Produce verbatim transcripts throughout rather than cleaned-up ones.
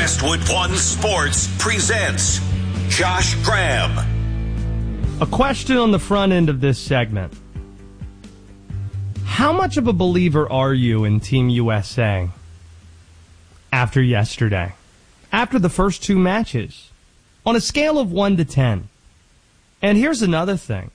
Westwood One Sports presents Josh Graham. A question on the front end of this segment. How much of a believer are you in Team U S A after yesterday? After the first two matches? On a scale of one to ten. And here's another thing.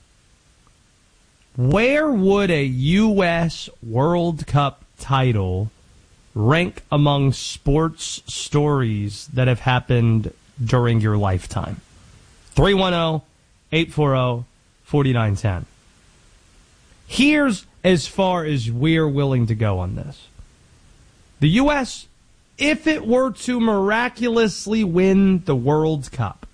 Where would a U S World Cup title rank among sports stories that have happened during your lifetime? three one zero, eight four zero, four nine one zero. Here's as far as we're willing to go on this. The U S, if it were to miraculously win the World Cup,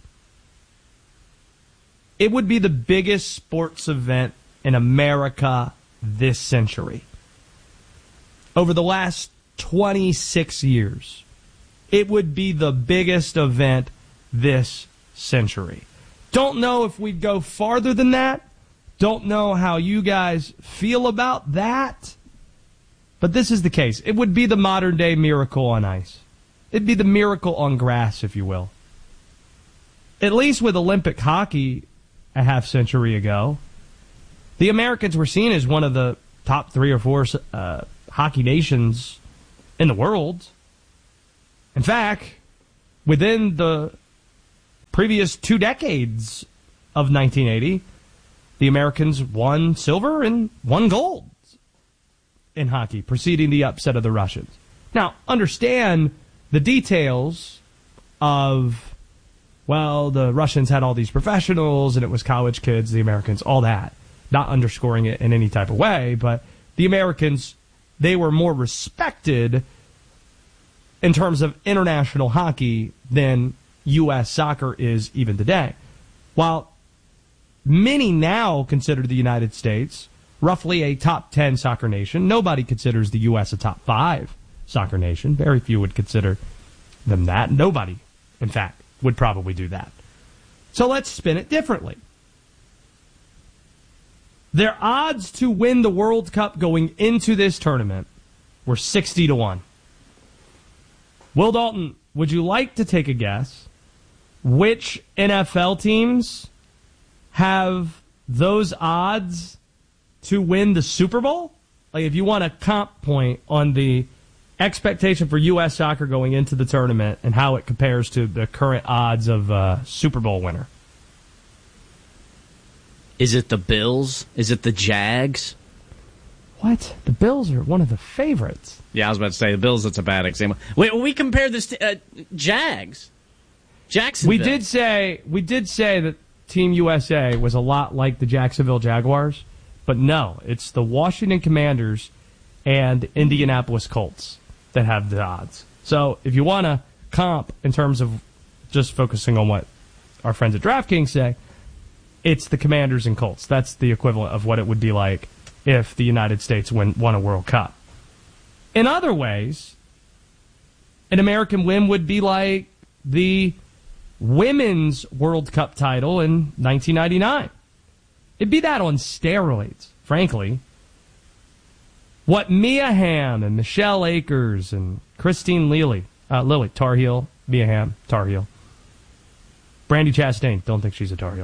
it would be the biggest sports event in America this century. Over the last twenty-six years, it would be the biggest event this century. Don't know if we'd go farther than that. Don't know how you guys feel about that. But this is the case. It would be the modern day Miracle on Ice. It'd be the miracle on grass, if you will. At least with Olympic hockey a half century ago, the Americans were seen as one of the top three or four uh, hockey nations in the world. In fact, within the previous two decades of nineteen eighty, the Americans won silver and won gold in hockey, preceding the upset of the Russians. Now, understand the details of, well, the Russians had all these professionals and it was college kids, the Americans, all that. Not underscoring it in any type of way, but the Americans, they were more respected in terms of international hockey than U S soccer is even today. While many now consider the United States roughly a top ten soccer nation, nobody considers the U S a top five soccer nation. Very few would consider them that. Nobody, in fact, would probably do that. So let's spin it differently. Their odds to win the World Cup going into this tournament were sixty to one. Will Dalton, would you like to take a guess which N F L teams have those odds to win the Super Bowl? Like, if you want a comp point on the expectation for U S soccer going into the tournament and how it compares to the current odds of a Super Bowl winner. Is it the Bills? Is it the Jags? What? The Bills are one of the favorites. Yeah, I was about to say, the Bills, that's a bad example. Wait, we compared this to uh, Jags. Jacksonville. We did say we did say that Team U S A was a lot like the Jacksonville Jaguars, but no, it's the Washington Commanders and Indianapolis Colts that have the odds. So if you want to comp in terms of just focusing on what our friends at DraftKings say, it's the Commanders and Colts. That's the equivalent of what it would be like if the United States win, won a World Cup. In other ways, an American win would be like the Women's World Cup title in nineteen ninety-nine. It'd be that on steroids, frankly. What Mia Hamm and Michelle Akers and Christine Lilly, uh, Lilly, Tar Heel, Mia Hamm, Tar Heel. Brandi Chastain, don't think she's a Tar Heel.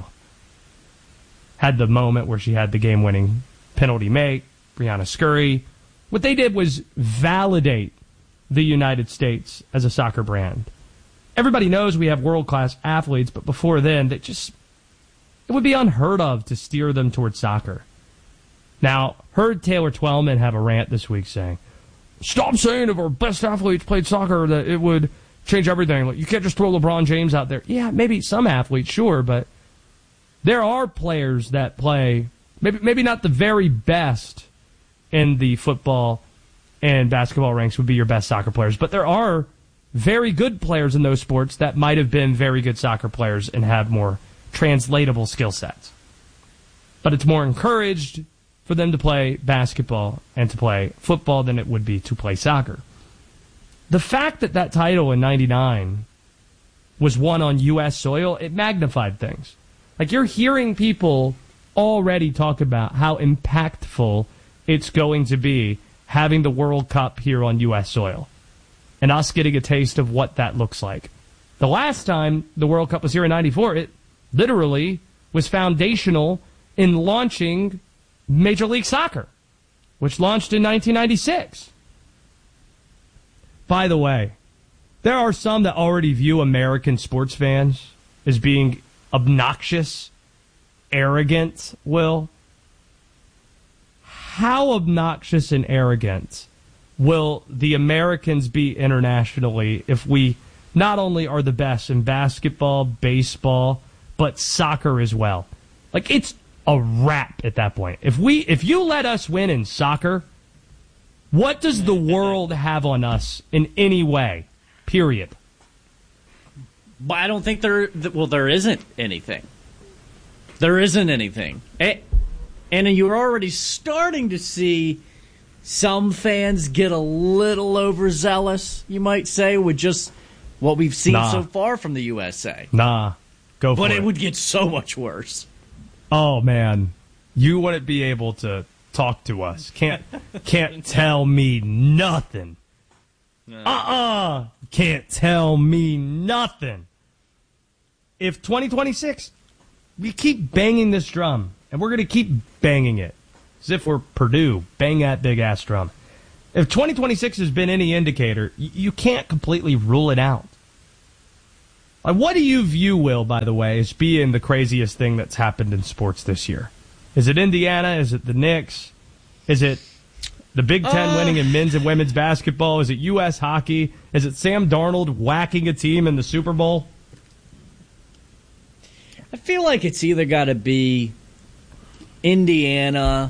Had the moment where she had the game-winning penalty make, Brianna Scurry. What they did was validate the United States as a soccer brand. Everybody knows we have world-class athletes, but before then, they just it would be unheard of to steer them towards soccer. Now, heard Taylor Twellman have a rant this week saying, stop saying if our best athletes played soccer that it would change everything. Like, you can't just throw LeBron James out there. Yeah, maybe some athletes, sure, but there are players that play, maybe maybe not the very best in the football and basketball ranks would be your best soccer players, but there are very good players in those sports that might have been very good soccer players and have more translatable skill sets. But it's more encouraged for them to play basketball and to play football than it would be to play soccer. The fact that that title in ninety-nine was won on U S soil, it magnified things. Like, you're hearing people already talk about how impactful it's going to be having the World Cup here on U S soil. and us getting a taste of what that looks like. The last time the World Cup was here in ninety-four, it literally was foundational in launching Major League Soccer, which launched in nineteen ninety-six. By the way, there are some that already view American sports fans as being obnoxious, arrogant, Will. How obnoxious and arrogant will the Americans be internationally if we not only are the best in basketball, baseball, but soccer as well? Like, it's a wrap at that point. If we, if you let us win in soccer, what does the world have on us in any way? Period. But I don't think there, well, there isn't anything. There isn't anything. And you're already starting to see some fans get a little overzealous, you might say, with just what we've seen nah. so far from the U S A. Nah, go for but it. But it would get so much worse. Oh, man. You wouldn't be able to talk to us. Can't can't tell me nothing. No. Uh-uh. Can't tell me nothing. If twenty twenty-six, we keep banging this drum, and we're going to keep banging it, as if we're Purdue, bang that big-ass drum. If twenty twenty-six has been any indicator, y- you can't completely rule it out. Like, what do you view, Will, by the way, as being the craziest thing that's happened in sports this year? Is it Indiana? Is it the Knicks? Is it the Big Ten uh, winning in men's and women's basketball? Is it U S hockey? Is it Sam Darnold whacking a team in the Super Bowl? I feel like it's either got to be Indiana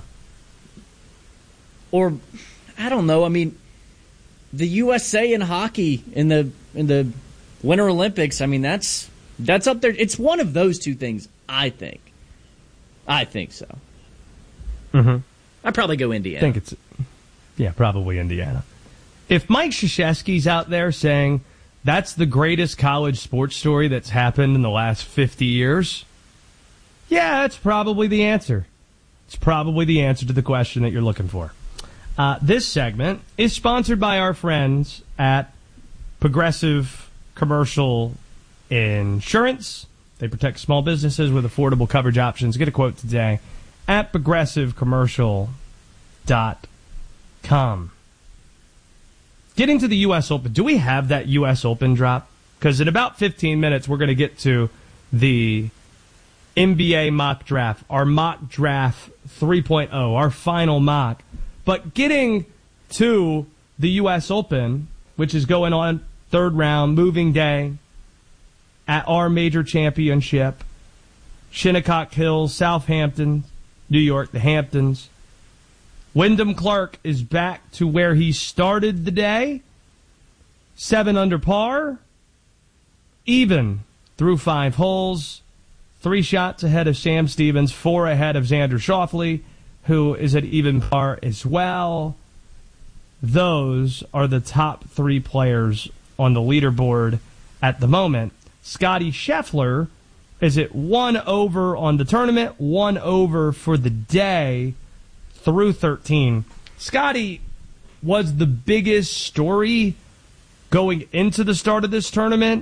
or, I don't know, I mean, the U S A in hockey in the in the Winter Olympics, I mean, that's that's up there. It's one of those two things, I think. I think so. Mm-hmm. I'd probably go Indiana. I think it's, yeah, probably Indiana. If Mike Krzyzewski's out there saying that's the greatest college sports story that's happened in the last fifty years, yeah, that's probably the answer. It's probably the answer to the question that you're looking for. Uh, this segment is sponsored by our friends at Progressive Commercial Insurance. They protect small businesses with affordable coverage options. Get a quote today at progressive commercial dot com. Getting to the U S Open. Do we have that U S Open drop? Because in about fifteen minutes, we're going to get to the N B A mock draft, our mock draft three point oh, our final mock. But getting to the U S Open, which is going on third round, moving day, at our major championship, Shinnecock Hills, Southampton, New York, the Hamptons. Wyndham Clark is back to where he started the day. Seven under par. Even through five holes. Three shots ahead of Sam Stevens. Four ahead of Xander Schauffele, who is at even par as well. Those are the top three players on the leaderboard at the moment. Scotty Scheffler is at one over on the tournament, one over for the day through thirteen. Scotty was the biggest story going into the start of this tournament,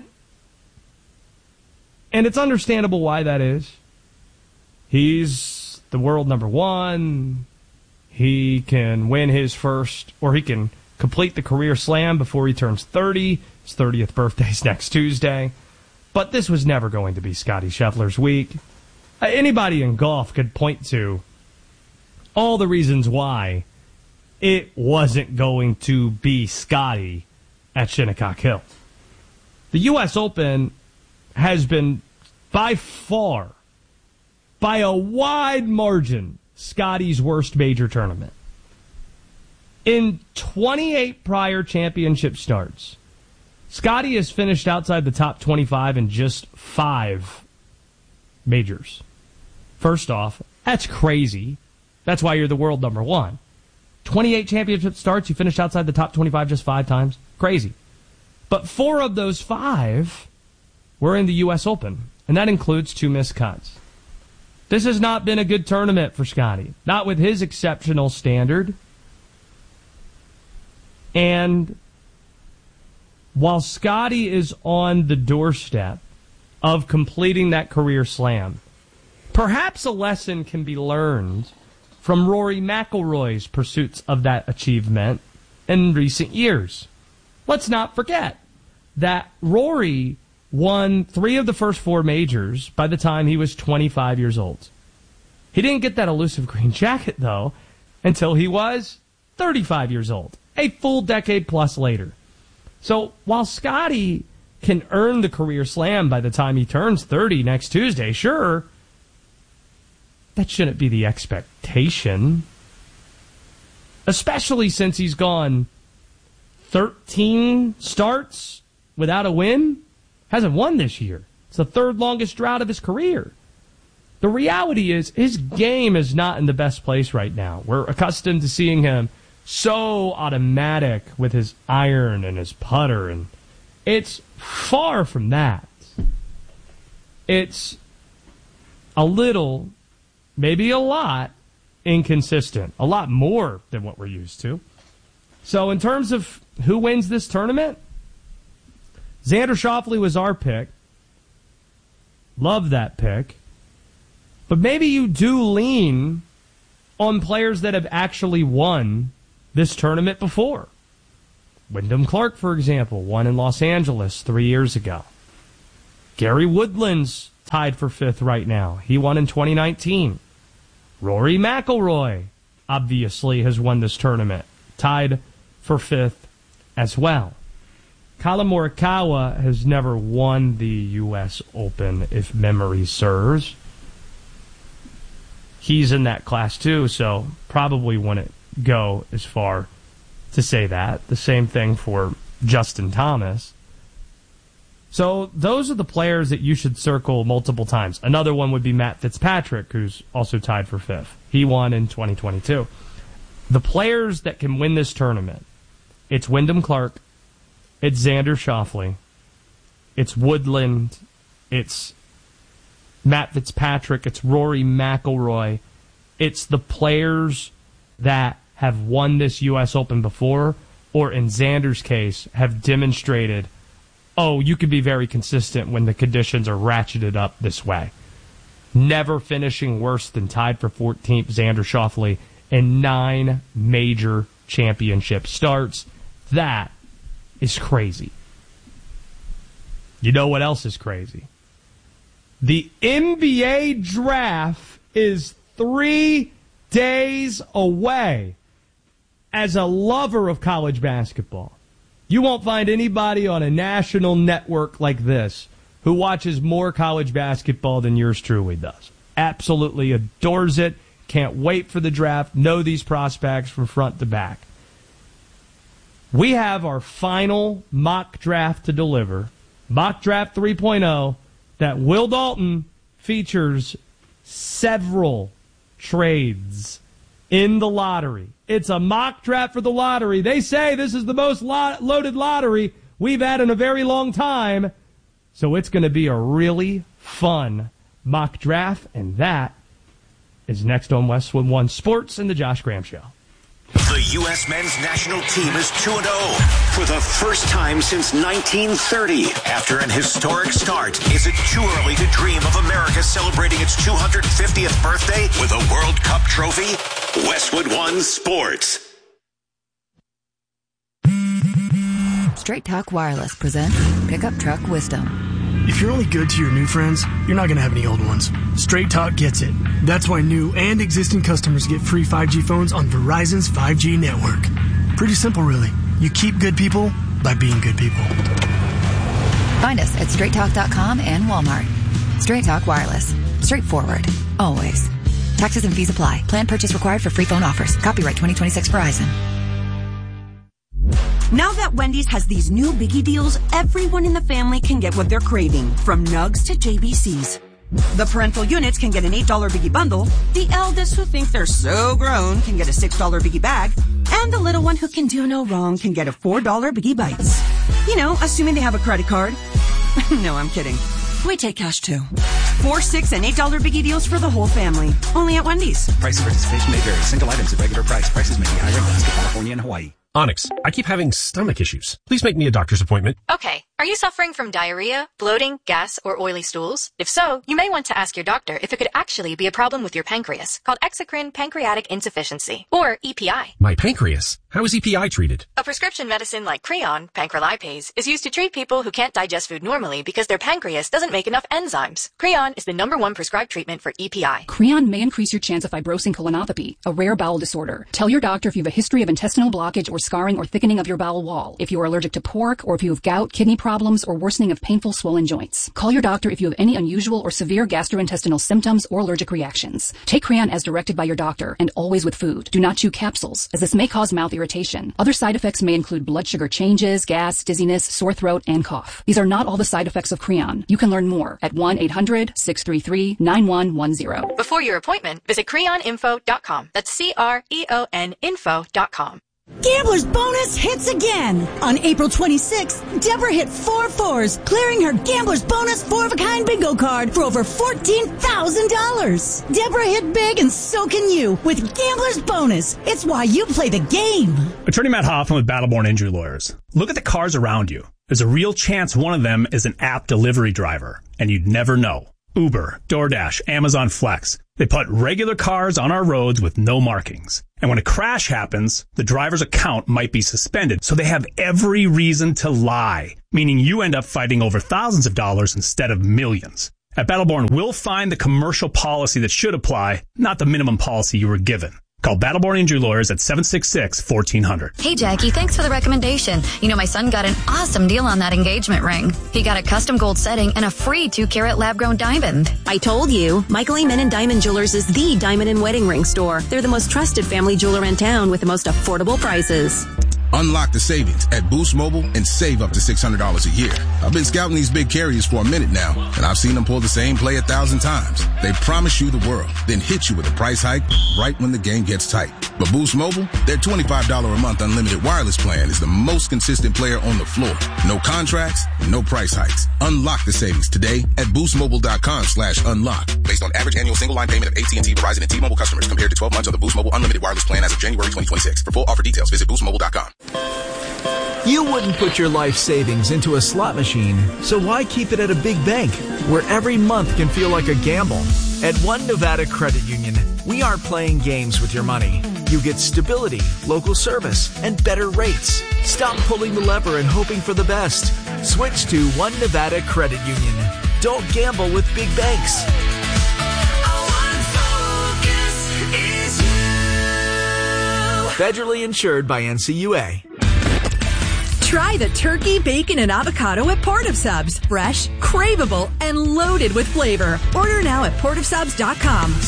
and it's understandable why that is. He's the world number one. He can win his first, or he can complete the career slam before he turns thirty. His thirtieth birthday's next Tuesday. But this was never going to be Scotty Scheffler's week. Uh, anybody in golf could point to all the reasons why it wasn't going to be Scotty at Shinnecock Hill. The U S Open has been by far, by a wide margin, Scotty's worst major tournament. In twenty-eight prior championship starts, Scotty has finished outside the top twenty-five in just five majors. First off, that's crazy. That's why you're the world number one. twenty-eight championship starts, you finished outside the top twenty-five just five times. Crazy. But four of those five were in the U S Open, and that includes two missed cuts. This has not been a good tournament for Scotty, not with his exceptional standard. And while Scotty is on the doorstep of completing that career slam, perhaps a lesson can be learned from Rory McIlroy's pursuits of that achievement in recent years. Let's not forget that Rory won three of the first four majors by the time he was twenty-five years old. He didn't get that elusive green jacket, though, until he was thirty-five years old, a full decade plus later. So while Scotty can earn the career slam by the time he turns thirty next Tuesday, sure, that shouldn't be the expectation. Especially since he's gone thirteen starts without a win. Hasn't won this year. It's the third longest drought of his career. The reality is his game is not in the best place right now. We're accustomed to seeing him so automatic with his iron and his putter, and it's far from that. It's a little, maybe a lot, inconsistent. A lot more than what we're used to. So in terms of who wins this tournament, Xander Schauffele was our pick. Love that pick. But maybe you do lean on players that have actually won this tournament before. Wyndham Clark, for example, won in Los Angeles three years ago. Gary Woodland's tied for fifth right now. He won in twenty nineteen. Rory McIlroy, obviously, has won this tournament, tied for fifth as well. Colin Morikawa has never won the U S Open, if memory serves. He's in that class too, so probably wouldn't go as far to say that. The same thing for Justin Thomas. So those are the players that you should circle multiple times. Another one would be Matt Fitzpatrick, who's also tied for fifth. He won in twenty twenty-two. The players that can win this tournament, it's Wyndham Clark, it's Xander Schauffele, it's Woodland, it's Matt Fitzpatrick, it's Rory McIlroy. It's the players that have won this U S Open before, or in Xander's case, have demonstrated, oh, you can be very consistent when the conditions are ratcheted up this way. Never finishing worse than tied for fourteenth, Xander Schauffele, in nine major championship starts. That is crazy. You know what else is crazy? The N B A draft is three days away. As a lover of college basketball, you won't find anybody on a national network like this who watches more college basketball than yours truly does. Absolutely adores it. Can't wait for the draft. Know these prospects from front to back. We have our final mock draft to deliver. Mock Draft three point oh that Will Dalton features several trades in the lottery. It's a mock draft for the lottery. They say this is the most lo- loaded lottery we've had in a very long time. So it's going to be a really fun mock draft, and that is next on Westwood One Sports and the Josh Graham Show. The U S men's national team is two and oh for the first time since nineteen thirty. After an historic start, is it too early to dream of America celebrating its two hundred fiftieth birthday with a World Cup trophy? Westwood One Sports. Straight Talk Wireless presents Pickup Truck Wisdom. If you're only good to your new friends, you're not going to have any old ones. Straight Talk gets it. That's why new and existing customers get free five G phones on Verizon's five G network. Pretty simple, really. You keep good people by being good people. Find us at straight talk dot com and Walmart. Straight Talk Wireless. Straightforward. Always. Taxes and fees apply. Plan purchase required for free phone offers. Copyright twenty twenty-six Verizon. Now that Wendy's has these new biggie deals, everyone in the family can get what they're craving, from nugs to J B Cs. The parental units can get an eight dollar biggie bundle, the eldest who think they're so grown can get a six dollar biggie bag, and the little one who can do no wrong can get a four dollar biggie bites. You know, assuming they have a credit card. No, I'm kidding. We take cash too. Four, six, and eight dollar biggie deals for the whole family. Only at Wendy's. Price and participation may vary. Single items at regular price. Prices may be higher in Alaska, California, and Hawaii. Onyx, I keep having stomach issues. Please make me a doctor's appointment. Okay. Are you suffering from diarrhea, bloating, gas, or oily stools? If so, you may want to ask your doctor if it could actually be a problem with your pancreas, called exocrine pancreatic insufficiency, or E P I. My pancreas? How is E P I treated? A prescription medicine like Creon, pancrelipase, is used to treat people who can't digest food normally because their pancreas doesn't make enough enzymes. Creon is the number one prescribed treatment for E P I. Creon may increase your chance of fibrosing colonopathy, a rare bowel disorder. Tell your doctor if you have a history of intestinal blockage or scarring or thickening of your bowel wall, if you are allergic to pork, or if you have gout, kidney problems, or worsening of painful swollen joints. Call your doctor if you have any unusual or severe gastrointestinal symptoms or allergic reactions. Take Creon as directed by your doctor and always with food. Do not chew capsules, as this may cause mouth irritation. Other side effects may include blood sugar changes, gas, dizziness, sore throat, and cough. These are not all the side effects of Creon. You can learn more at one eight hundred six three three nine one one zero. Before your appointment, visit creon info dot com. That's C R E O N info dot com. Gambler's Bonus hits again. On April twenty-sixth, Deborah hit four fours, clearing her Gambler's Bonus four-of-a-kind bingo card for over fourteen thousand dollars. Deborah hit big, and so can you with Gambler's Bonus. It's why you play the game. Attorney Matt Hoffman with Battleborn Injury Lawyers. Look at the cars around you. There's a real chance one of them is an app delivery driver, and you'd never know. Uber, DoorDash, Amazon Flex. They put regular cars on our roads with no markings. And when a crash happens, the driver's account might be suspended. So they have every reason to lie, meaning you end up fighting over thousands of dollars instead of millions. At Battleborn, we'll find the commercial policy that should apply, not the minimum policy you were given. Call Battleborn Injury Lawyers at seven six six, one four zero zero. Hey, Jackie, thanks for the recommendation. You know, my son got an awesome deal on that engagement ring. He got a custom gold setting and a free two-carat lab-grown diamond. I told you, Michael Amen and Diamond Jewelers is the diamond and wedding ring store. They're the most trusted family jeweler in town with the most affordable prices. Unlock the savings at Boost Mobile and save up to six hundred dollars a year. I've been scouting these big carriers for a minute now, and I've seen them pull the same play a thousand times. They promise you the world, then hit you with a price hike right when the game gets tight. But Boost Mobile, their twenty-five dollars a month unlimited wireless plan is the most consistent player on the floor. No contracts, no price hikes. Unlock the savings today at boostmobile.com slash unlock. Based on average annual single line payment of A T and T, Verizon, and T-Mobile customers compared to twelve months of the Boost Mobile unlimited wireless plan as of January twenty twenty-six. For full offer details, visit boost mobile dot com. You wouldn't put your life savings into a slot machine, so why keep it at a big bank where every month can feel like a gamble? At One Nevada Credit Union, we aren't playing games with your money. You get stability, local service, and better rates. Stop pulling the lever and hoping for the best. Switch to One Nevada Credit Union. Don't gamble with big banks. Federally insured by N C U A. Try the turkey, bacon, and avocado at Port of Subs. Fresh, craveable, and loaded with flavor. Order now at port of subs dot com.